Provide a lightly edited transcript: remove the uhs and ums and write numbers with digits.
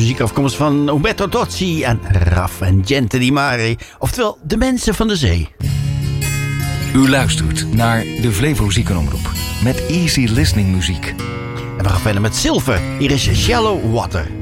Muziek afkomst van Umberto Tozzi en Raf en Gente di Mare. Oftewel, de mensen van de zee. U luistert naar de Flevo Ziekenomroep met easy listening muziek. En we gaan verder met Silver. Hier is Shallow Water.